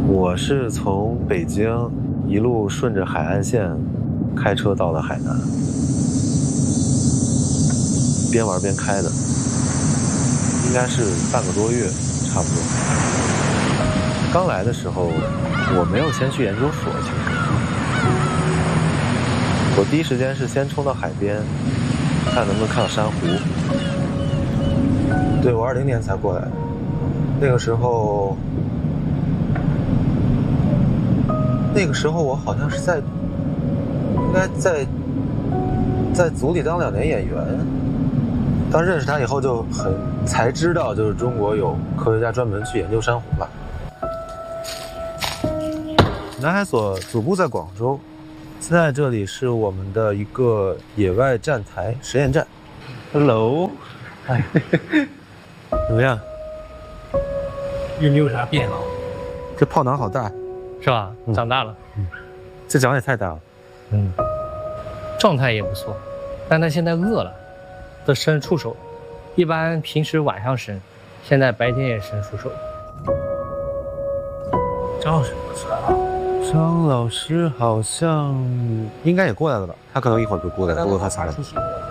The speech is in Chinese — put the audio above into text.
我是从北京一路顺着海岸线开车到了海南，边玩边开的，应该是半个多月，差不多。刚来的时候，我没有先去研究所，其实我第一时间是先冲到海边，看能不能看到珊瑚。对，我20年才过来的，那个时候我好像是应该在组里当2年演员。当认识他以后，才知道，就是中国有科学家专门去研究珊瑚了。南海所总部在广州，现在这里是我们的一个野外站台实验站。Hello， 哎，怎么样？ 有没有啥变啊？ 这炮囊好大， 是吧？长大了。 这长也太大了。 状态也不错，但他现在饿了，都伸触手。一般平时晚上伸，现在白天也伸触手。张老师不是来了？ 张老师好像应该也过来了吧？他可能一会儿就过来了，不过他才来。